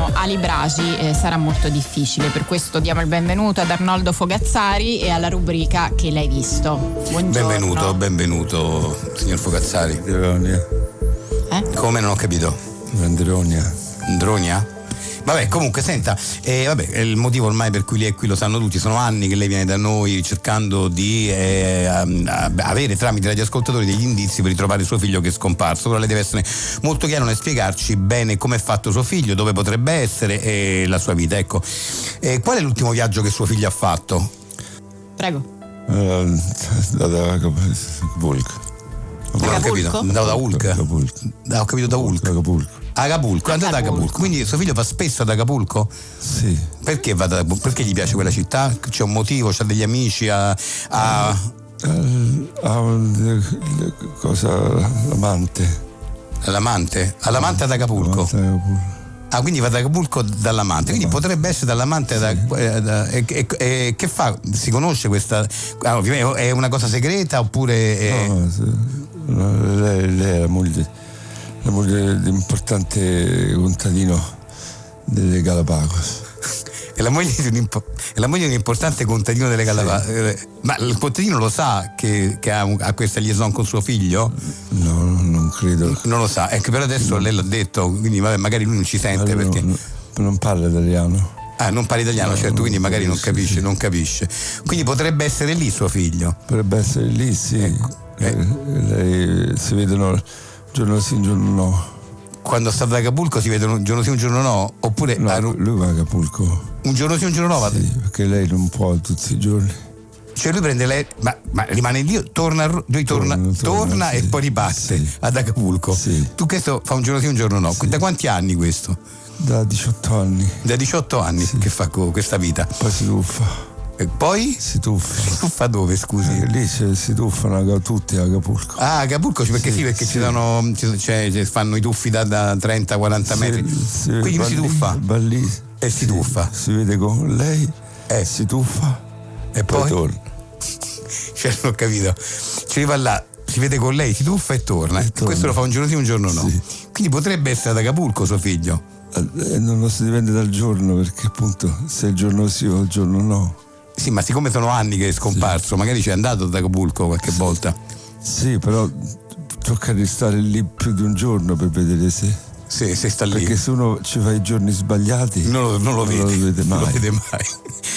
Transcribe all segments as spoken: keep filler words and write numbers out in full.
abbiamo Ali Brasi eh, sarà molto difficile, per questo diamo il benvenuto ad Arnoldo Fogazzari e alla rubrica Che l'hai visto. Buongiorno. Benvenuto, benvenuto signor Fogazzari. Andronia. Eh? Come, non ho capito? Andronia. Andronia? Vabbè, comunque, senta, eh, vabbè, è il motivo ormai per cui lei è qui, lo sanno tutti, sono anni che lei viene da noi cercando di eh, avere tramite gli ascoltatori degli indizi per ritrovare suo figlio che è scomparso, però lei deve essere molto chiaro nel spiegarci bene come è fatto suo figlio, dove potrebbe essere e la sua vita. Ecco, eh, qual è l'ultimo viaggio che suo figlio ha fatto? Prego. Uh, da, da Acapulco. Non ho capito, andato da Hulk? Da, ho capito da Hulk. Acapulco. Acapulco, è andato ad Acapulco. Quindi suo figlio va spesso ad Acapulco? Sì. Perché va ad Acapulco? Perché gli piace quella città? C'è un motivo? C'ha degli amici? Ha, ha... ha un, cosa, l'amante. L'amante? All'amante ad Acapulco? L'amante ad Acapulco. Ah, quindi va ad Acapulco dall'amante, quindi potrebbe essere dall'amante da, eh, da, e, e, e che fa? Si conosce questa? Ah, ovviamente è una cosa segreta oppure è... No, no, lei, lei è la moglie, la moglie di un importante contadino delle Galapagos. È la moglie di un, impo- è la moglie di un importante contadino delle Galapagos. Sì. Ma il contadino lo sa che, che ha, un, ha questa liaison con suo figlio? No, non credo. Non lo sa, ecco, però adesso no. Lei l'ha detto, quindi vabbè, magari lui non ci sente no, perché. No, non parla italiano. Ah, non parla italiano, no, certo, quindi magari non capisce, sì, non capisce. Quindi potrebbe essere lì suo figlio? Potrebbe essere lì, sì. Ecco. Eh. Lei, si vedono giorno sì, giorno no. Quando sta ad Acapulco si vedono un giorno sì, un giorno no? Oppure no, ah, lui va a Acapulco. Un giorno sì, un giorno no? Sì, perché lei non può tutti i giorni. Cioè lui prende lei, ma, ma rimane lì, torna, lui torna, torna, torna, torna sì, e poi riparte sì, ad Acapulco. Sì. Tu questo fa un giorno sì, un giorno no. Sì. Da quanti anni questo? Da diciotto anni. Da diciotto anni sì, che fa questa vita. Poi si tuffa. E poi? Si tuffa. Si tuffa dove, scusi? Eh, lì si tuffano tutti a Acapulco. Ah, Acapulco, perché sì, sì perché sì, ci sono, cioè, fanno i tuffi da, da trenta quaranta metri. Sì, quindi lui si tuffa? Va lì. E si tuffa. Si vede con lei, eh. si tuffa e poi, poi torna. Cioè, non ho capito. Ci arriva là, si vede con lei, si tuffa e torna. E torna. Questo lo fa un giorno sì, un giorno no. Sì. Quindi potrebbe essere ad Acapulco suo figlio. Eh, non lo si dipende dal giorno, perché appunto se il giorno sì o il giorno no. Sì, ma siccome sono anni che è scomparso, sì, magari ci è andato ad Acapulco qualche sì, volta. Sì, però tocca restare lì più di un giorno per vedere se. Sì, se sta lì. Perché se uno ci fa i giorni sbagliati non lo, non lo, non vede, lo vede mai. Non lo vede mai.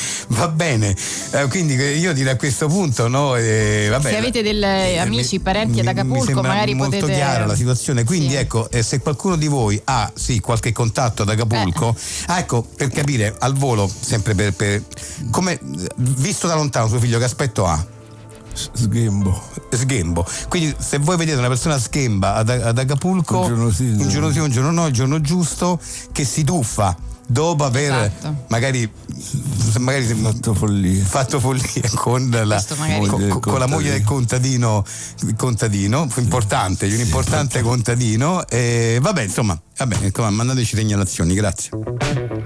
Va bene, eh, quindi io direi a questo punto, no? Eh, vabbè, se avete degli eh, amici, parenti ad Acapulco, mi magari molto potete. Chiara la situazione, quindi sì, ecco, eh, se qualcuno di voi ha sì qualche contatto ad Acapulco, eh. ah, ecco, per capire al volo, sempre per, per come visto da lontano suo figlio che aspetto ha? Sghembo. Sghembo. Quindi se voi vedete una persona sghemba ad, ad Acapulco, un giorno sì, un giorno sì, un giorno no, il giorno giusto, che si tuffa dopo aver esatto, magari, magari fatto follia fatto follia con la, con, con la moglie del contadino, contadino importante, di un importante contadino. E vabbè, insomma, vabbè, mandateci segnalazioni, grazie.